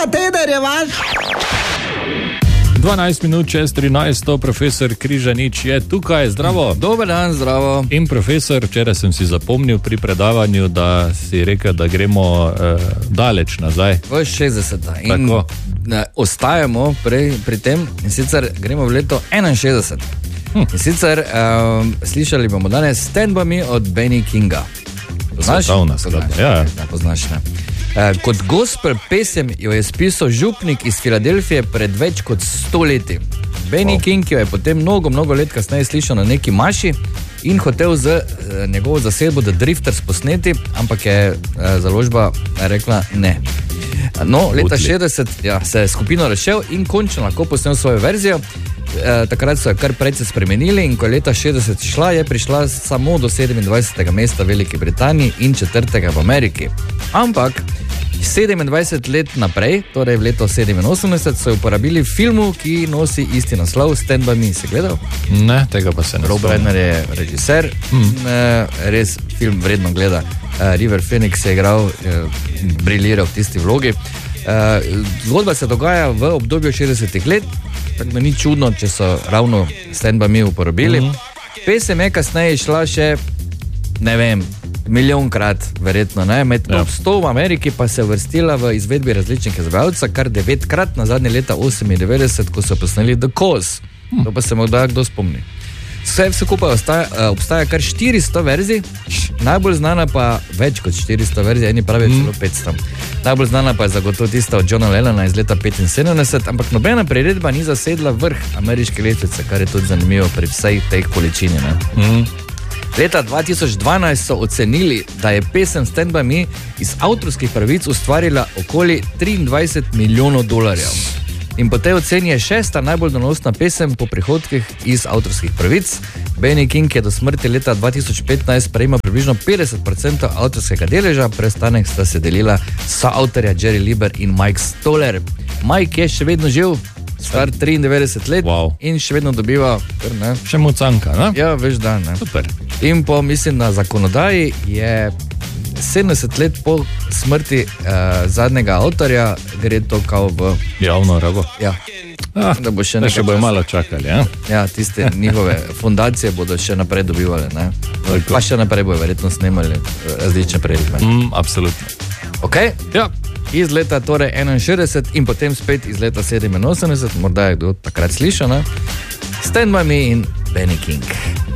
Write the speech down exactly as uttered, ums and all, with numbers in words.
kateder je vaš? dvanajst minut čez trinajst, profesor Križanič je tukaj, zdravo. Dober dan, zdravo. In profesor, včeraj sem si zapomnil pri predavanju, da si rekel, da gremo eh, daleč nazaj. V šestdeseta. In Tako. ne, ostajamo pri, pri tem, in sicer gremo v leto enainšestdeset. Hm. In sicer um, slišali bomo danes Stand By Me od Benny Kinga. Poznaš? Svetovna skladba, ja. Ne, poznaš, ne. Uh, kot gospel pesem jo je spisal župnik iz Filadelfije pred več kot sto leti. Benny wow. King jo je potem mnogo, mnogo let kasneje slišal na neki maši in hotel z uh, njegovo zasedbo The Drifters posneti, ampak je uh, založba rekla ne. No, leta šestdeset ja, se je skupino rešil in končno lahko posnel svojo verzijo. E, takrat so jo kar precej spremenili in ko je leta šestdeset šla, je prišla samo do sedemindvajsetega mesta v Veliki Britaniji in četrtega v Ameriki. Ampak sedemindvajset let naprej, torej v leto sedeminosemdeset, so jo uporabili v filmu, ki nosi isti naslov, Stand By Me. Si gledal? Ne, tega pa se ne Rob Reiner je režiser, hmm. e, res film vredno gleda. E, River Phoenix je igral, e, briljiral v tisti vlogi. E, zgodba se dogaja v obdobju šestdesetih let, tako da ni čudno, če so ravno Stand By Me uporabili. Mm-hmm. Pesem je kasneje šla še, ne vem, milijonkrat, verjetno, ne? Med top sto v Ameriki pa se je vrstila v izvedbi različnih izvajalcev, kar devetkrat na zadnje leta osemindevetdeset, ko so posneli The Cause. Mm. To pa se morda kdo spomni. Vse skupaj obstaja, obstaja kar štiristo verzij, najbolj znana pa več kot štiristo verzij, eni pravijo mm. celo petsto. Najbolj znana pa je zagotovo tista od Johna Lennona iz leta petinsedemdeset, ampak nobena priredba ni zasedla vrh ameriške lestvice, kar je tudi zanimivo pri vsej tej količini. Ne? Mm. Leta dva tisoč dvanajst so ocenili, da je pesem Stand By Me iz avtorskih pravic ustvarila okoli triindvajset milijonov dolarjev. In po tej oceni je šesta najbolj donosna pesem po prihodkih iz avtorskih pravic. Benny King je do smrti leta dva tisoč petnajst prejemal približno petdeset procentov avtorskega deleža, preostanek sta se delila soavtorja Jerry Lieber in Mike Stoller. Mike je še vedno živ, star triindevetdeset let wow. in še vedno dobiva... Kar, ne? Še mucanka, ne? Ja, veš da, ne. Super. In po, mislim, na zakonodaji je sedemdeset let po smrti uh, zadnjega avtorja, gre to kao v... javno rabo. Ja. Ah, da bo še, še bojo malo čakali, ja? Ja, tiste njihove fundacije bodo še naprej dobivali, ne? Pa še naprej bojo verjetno snemali različne priredbe. Mm, absolutno. Ok? Ja. Iz leta torej enainšestdeset in potem spet iz leta sedeminosemdeset, morda je kdo takrat slišal, ne? Stand By Me in Benny King.